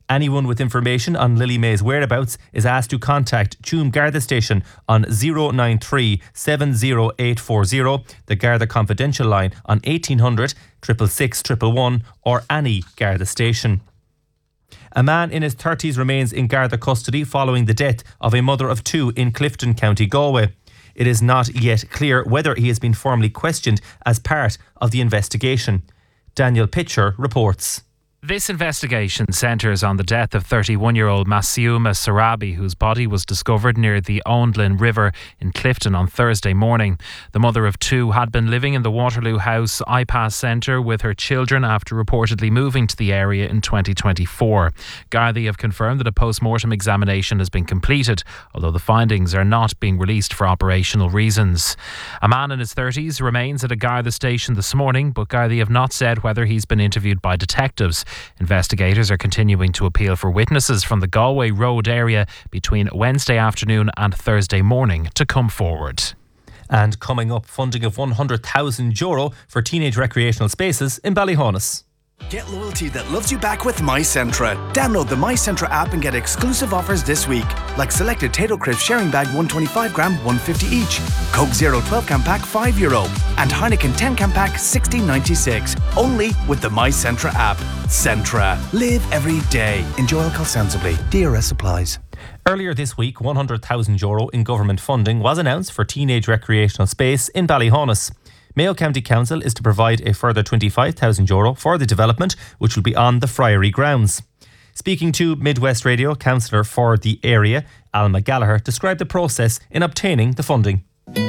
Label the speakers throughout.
Speaker 1: Anyone with information on Lily May's whereabouts is asked to contact Tuam Garda Station on 093 70840, the Garda Confidential line on 1800 666 111, or any Garda station. A man in his 30s remains in Garda custody following the death of a mother of two in Clifton, County Galway. It is not yet clear whether he has been formally questioned as part of the investigation. Daniel Pitcher reports.
Speaker 2: This investigation centres on the death of 31-year-old Masiuma Sarabi, whose body was discovered near the Oundlin River in Clifton on Thursday morning. The mother of two had been living in the Waterloo House IPAS Centre with her children after reportedly moving to the area in 2024. Gardaí have confirmed that a post-mortem examination has been completed, although the findings are not being released for operational reasons. A man in his 30s remains at a Garda station this morning, but Gardaí have not said whether he's been interviewed by detectives. Investigators are continuing to appeal for witnesses from the Galway Road area between Wednesday afternoon and Thursday morning to come forward.
Speaker 1: And coming up, funding of €100,000 for teenage recreational spaces in Ballyhonus.
Speaker 3: Get loyalty that loves you back with MyCentra. Download the MyCentra app and get exclusive offers this week, like selected Tato Crisp sharing bag 125 gram, 150 each, Coke Zero 12 can pack €5, and Heineken 10 can pack $16.96. Only with the MyCentra app. Centra. Live every day. Enjoy alcohol sensibly. DRS applies.
Speaker 1: Earlier this week, €100,000 in government funding was announced for teenage recreational space in Ballyhonus. Mayo County Council is to provide a further €25,000 for the development, which will be on the Friary grounds. Speaking to Midwest Radio, councillor for the area, Alma Gallagher, described the process in obtaining the funding.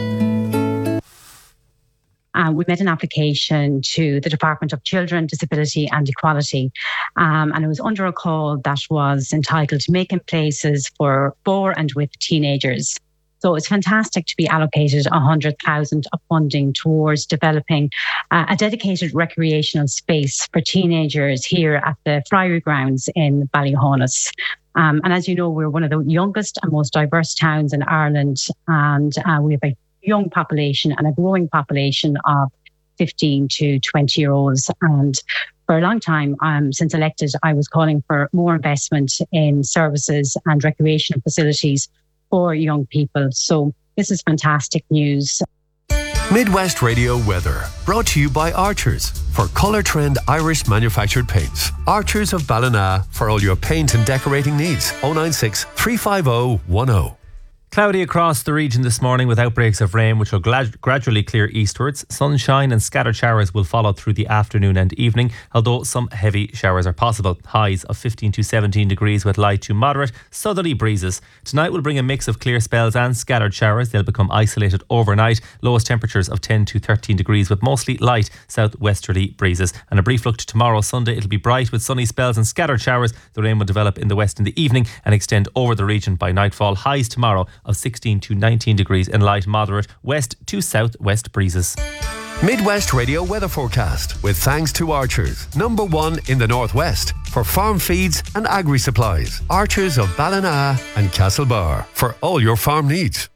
Speaker 4: We made an application to the Department of Children, Disability and Equality, and it was under a call that was entitled Making Places for and with Teenagers. So it's fantastic to be allocated $100,000 of funding towards developing a dedicated recreational space for teenagers here at the Friary Grounds in Ballyhonus. And as you know, we're one of the youngest and most diverse towns in Ireland, and we have a young population and a growing population of 15 to 20-year-olds. And for a long time, since elected, I was calling for more investment in services and recreational facilities for young people. So this is fantastic news.
Speaker 5: Midwest Radio weather, brought to you by Archers for Colour Trend Irish manufactured paints. Archers of Ballina for all your paint and decorating needs. 096 350 10.
Speaker 1: Cloudy across the region this morning with outbreaks of rain which will gradually clear eastwards. Sunshine and scattered showers will follow through the afternoon and evening, although some heavy showers are possible. Highs of 15 to 17 degrees with light to moderate southerly breezes. Tonight will bring a mix of clear spells and scattered showers. They'll become isolated overnight. Lowest temperatures of 10 to 13 degrees with mostly light southwesterly breezes. And a brief look to tomorrow, Sunday. It'll be bright with sunny spells and scattered showers. The rain will develop in the west in the evening and extend over the region by nightfall. Highs tomorrow of 16 to 19 degrees in light moderate west to southwest breezes.
Speaker 5: Midwest Radio weather forecast with thanks to Archers, #1 in the northwest for farm feeds and agri supplies. Archers of Ballina and Castlebar for all your farm needs.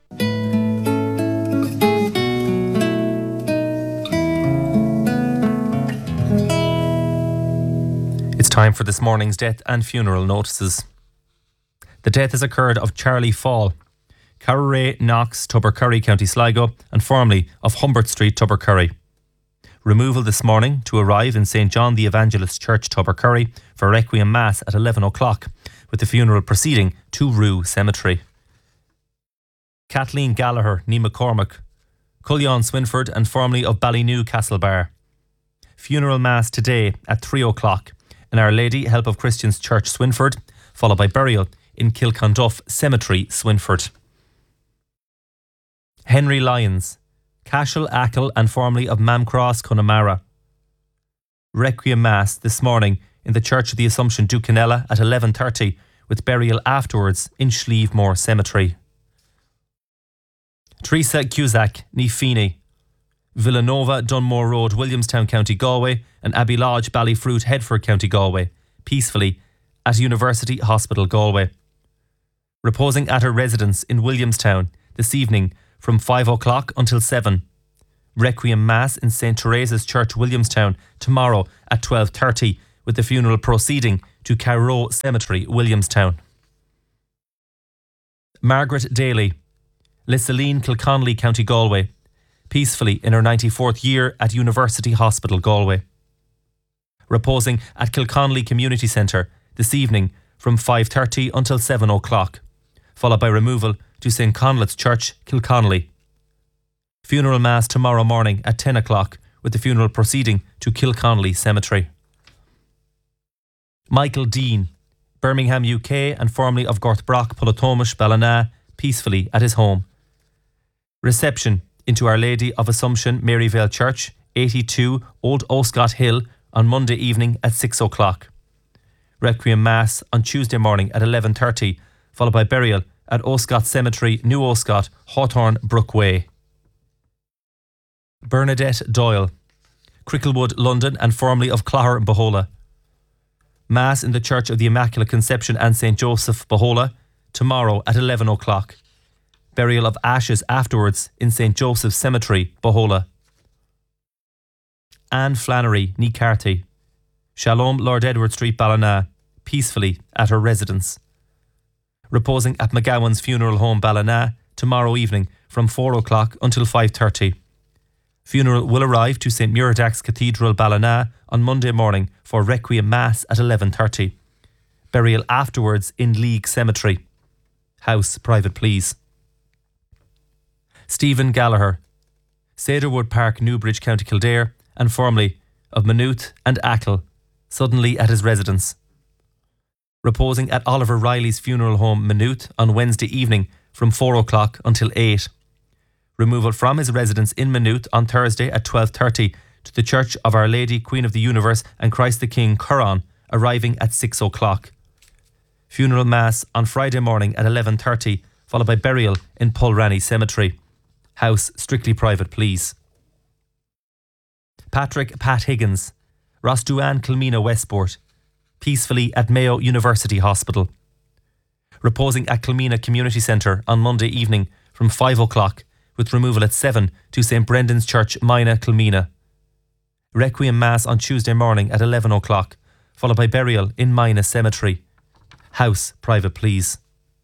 Speaker 1: It's time for this morning's death and funeral notices. The death has occurred of Charlie Fall, Carraway, Knox, Tubbercurry, County Sligo, and formerly of Humbert Street, Tubbercurry. Removal this morning to arrive in St John the Evangelist Church, Tubbercurry, for Requiem Mass at 11 o'clock, with the funeral proceeding to Rue Cemetery. Kathleen Gallagher, Ní McCormack, Cullion Swinford, and formerly of Ballynew, Castlebar. Funeral Mass today at 3 o'clock in Our Lady Help of Christians Church, Swinford, followed by burial in Kilconduff Cemetery, Swinford. Henry Lyons, Cashel, Achill, and formerly of Mamcross, Connemara. Requiem Mass this morning in the Church of the Assumption, Ducanella at 11:30, with burial afterwards in Schlievemore Cemetery. Teresa Cusack, Ní Feeney, Villanova, Dunmore Road, Williamstown, County Galway, and Abbey Lodge, Ballyfruit, Headford, County Galway, peacefully at University Hospital, Galway. Reposing at her residence in Williamstown this evening from 5 o'clock until 7. Requiem Mass in St Teresa's Church, Williamstown, tomorrow at 12:30, with the funeral proceeding to Carrow Cemetery, Williamstown. Margaret Daly, Lissaleen, Kilconnelly, County Galway, peacefully in her 94th year at University Hospital, Galway. Reposing at Kilconnelly Community Centre this evening from 5:30 until 7 o'clock, followed by removal to St Conleth's Church, Kilconnelly. Funeral Mass tomorrow morning at 10 o'clock, with the funeral proceeding to Kilconnelly Cemetery. Michael Dean, Birmingham, UK, and formerly of Gorthbrock, Pulatomish, Ballina, peacefully at his home. Reception into Our Lady of Assumption, Maryvale Church, 82 Old Oscott Hill, on Monday evening at 6 o'clock. Requiem Mass on Tuesday morning at 11:30, followed by burial at Oscott Cemetery, New Oscott, Hawthorne Brook Way. Bernadette Doyle, Cricklewood, London, and formerly of Clogher and Bohola. Mass in the Church of the Immaculate Conception and St Joseph, Bohola, tomorrow at 11 o'clock. Burial of ashes afterwards in St Joseph's Cemetery, Bohola. Anne Flannery, Ní Carthy, Shalom, Lord Edward Street, Ballina, peacefully at her residence. Reposing at McGowan's Funeral Home, Ballina, tomorrow evening from 4 o'clock until 5:30. Funeral will arrive to St Muradach's Cathedral, Ballina, on Monday morning for Requiem Mass at 11:30. Burial afterwards in League Cemetery. House private, please. Stephen Gallagher, Cedarwood Park, Newbridge, County Kildare, and formerly of Maynooth and Achill, suddenly at his residence. Reposing at Oliver Riley's Funeral Home, Maynooth, on Wednesday evening from 4 o'clock until 8. Removal from his residence in Maynooth on Thursday at 12:30 to the Church of Our Lady, Queen of the Universe and Christ the King, Curran, arriving at 6 o'clock. Funeral Mass on Friday morning at 11:30, followed by burial in Pulranny Cemetery. House strictly private, please. Patrick Pat Higgins, Rosduan, Kilmena, Westport, peacefully at Mayo University Hospital. Reposing at Kilmena Community Centre on Monday evening from 5 o'clock, with removal at 7 to St Brendan's Church, Mina, Kilmena. Requiem Mass on Tuesday morning at 11 o'clock, followed by burial in Mina Cemetery. House private, please.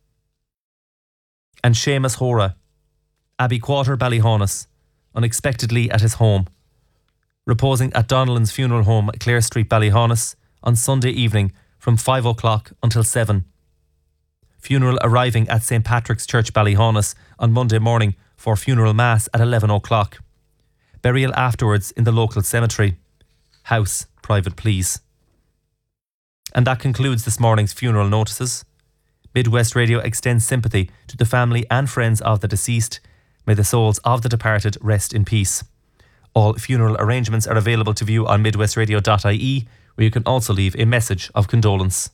Speaker 1: And Seamus Hora, Abbey Quarter, Ballyhonus, unexpectedly at his home. Reposing at Donnellan's Funeral Home, Clare Street, Ballyhonus, on Sunday evening from 5 o'clock until 7. Funeral arriving at St Patrick's Church, Ballyhonus, on Monday morning for funeral mass at 11 o'clock. Burial afterwards in the local cemetery. House private, please. And that concludes this morning's funeral notices. Midwest Radio extends sympathy to the family and friends of the deceased. May the souls of the departed rest in peace. All funeral arrangements are available to view on midwestradio.ie, where you can also leave a message of condolence.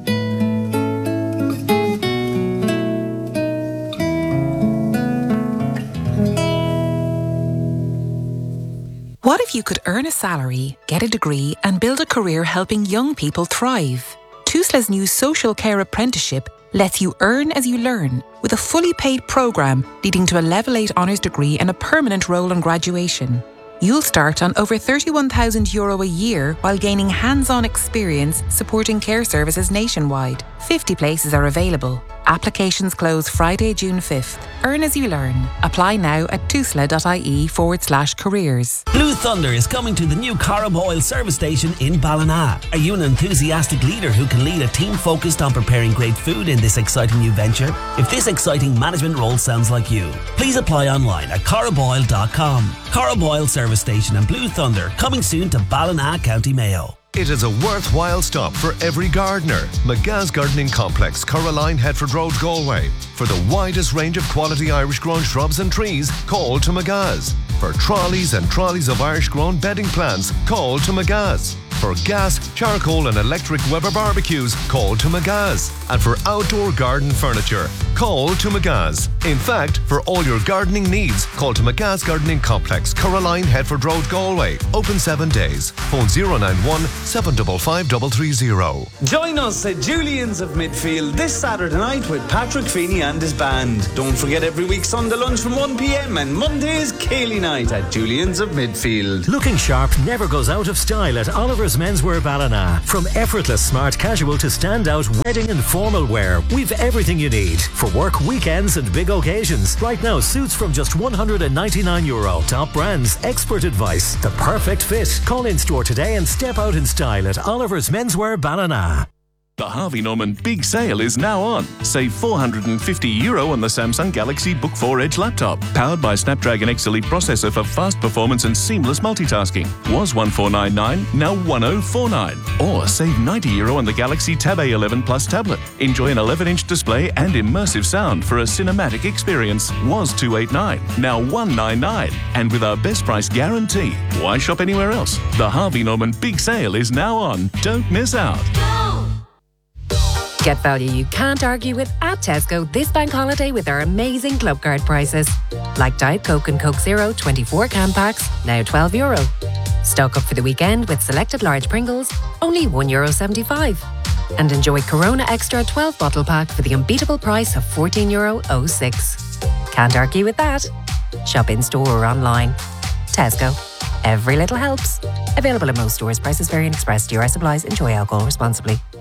Speaker 6: What if you could earn a salary, get a degree and build a career helping young people thrive? TUSLA's new social care apprenticeship lets you earn as you learn with a fully paid programme leading to a Level 8 honours degree and a permanent role on graduation. You'll start on over €31,000 a year while gaining hands-on experience supporting care services nationwide. 50 places are available. Applications close Friday, June 5th. Earn as you learn. Apply now at tusla.ie/careers.
Speaker 7: Blue Thunder is coming to the new Carraboyle service station in Ballina. Are you an enthusiastic leader who can lead a team focused on preparing great food in this exciting new venture? If this exciting management role sounds like you, please apply online at carraboyle.com. Carraboyle service station and Blue Thunder coming soon to Ballina, County Mayo.
Speaker 8: It is a worthwhile stop for every gardener. McGa's Gardening Complex, Coraline, Headford Road, Galway. For the widest range of quality Irish-grown shrubs and trees, call to McGa's. For trolleys and trolleys of Irish-grown bedding plants, call to McGa's. For gas, charcoal and electric Weber barbecues, call to McGa's. And for outdoor garden furniture, call to McGa's. In fact, for all your gardening needs, call to McGa's Gardening Complex, Coraline, Headford Road, Galway. Open 7 days. Phone 091 755 330.
Speaker 9: Join us at Julian's of Midfield this Saturday night with Patrick Feeney and his band. Don't forget every week Sunday lunch from 1 p.m. and Monday is Cayley night at Julian's of Midfield.
Speaker 10: Looking sharp never goes out of style at Oliver's Oliver's Menswear Ballina. From effortless smart casual to standout wedding and formal wear, we've everything you need for work, weekends and big occasions. Right now, suits from just €199. Top brands, expert advice, the perfect fit. Call in store today and step out in style at Oliver's Menswear Ballina.
Speaker 11: The Harvey Norman Big Sale is now on. Save €450 on the Samsung Galaxy Book 4 Edge laptop. Powered by Snapdragon X Elite processor for fast performance and seamless multitasking. Was $1,499, now $1,049. Or save €90 on the Galaxy Tab A11 Plus tablet. Enjoy an 11-inch display and immersive sound for a cinematic experience. Was $289, now $199. And with our best price guarantee, why shop anywhere else? The Harvey Norman Big Sale is now on. Don't miss out.
Speaker 12: Get value you can't argue with at Tesco this bank holiday with our amazing club card prices. Like Diet Coke and Coke Zero 24 can packs, now €12. Stock up for the weekend with selected large Pringles, only €1.75. And enjoy Corona Extra 12 bottle pack for the unbeatable price of €14.06. Can't argue with that. Shop in store or online. Tesco. Every little helps. Available in most stores. Prices vary and express. DRS applies. Enjoy alcohol responsibly.